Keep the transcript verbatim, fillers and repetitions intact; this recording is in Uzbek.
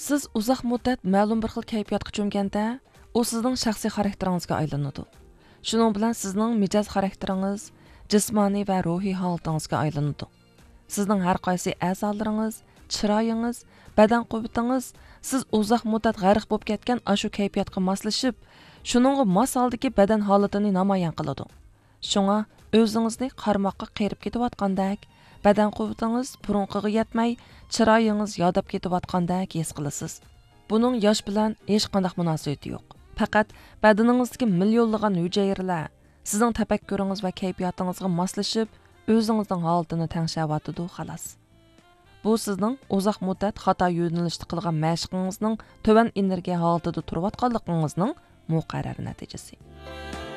Siz uzoq muddat ma'lum bir xil kayfiyatga cho'mganda, u sizning shaxsiy xarakteringizga aylanadi. Shuning bilan sizning mijoz xarakteringiz, jismoniy va ruhiy holatingizga aylanadi. Sizning har qaysi a'zolaringiz, chiroyingiz, badan quvvatingiz siz uzoq muddat g'arq bo'lib ketgan ashu kayfiyatga moslashib, shuningga mos holdagi badan holatini namoyon qiladi. Shunga o'zingizni qarmoqqa qerib ketayotgandek, badan quvvatingiz burunqiga yetmay, chiroyingiz yodab ketayotgandek his qilasiz. Buning yosh bilan hech qanday munosabati yo'q. Faqat badaningizdagi millionlagan hujayralar sizning tafakkuringiz va kayfiyatingizga moslashib, o'zingizning holatini tengshayotidu xolos. Bu sizning uzoq muddat xato yo'nalishda qilgan mashqingizning to'van energiya holatida turayotganligingizning muqarrar natijasi.